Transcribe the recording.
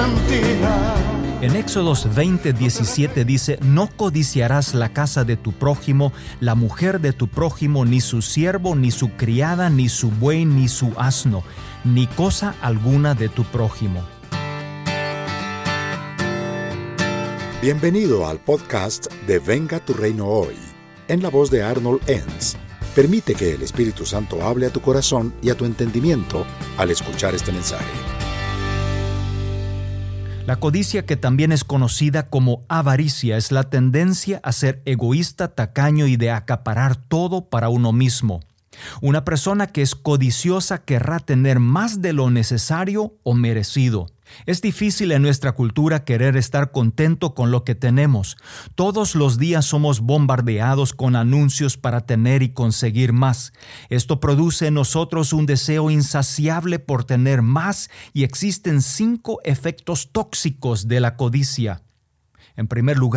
santidad. En Éxodos 20:17 dice: no codiciarás la casa de tu prójimo, la mujer de tu prójimo, ni su siervo, ni su criada, ni su buey, ni su asno, ni cosa alguna de tu prójimo. Bienvenido al podcast de Venga tu Reino Hoy, en la voz de Arnold Enns. Permite que el Espíritu Santo hable a tu corazón y a tu entendimiento al escuchar este mensaje. La codicia, que también es conocida como avaricia, es la tendencia a ser egoísta, tacaño y de acaparar todo para uno mismo. Una persona que es codiciosa querrá tener más de lo necesario o merecido. Es difícil en nuestra cultura querer estar contento con lo que tenemos. Todos los días somos bombardeados con anuncios para tener y conseguir más. Esto produce en nosotros un deseo insaciable por tener más, y existen 5 efectos tóxicos de la codicia. En primer lugar,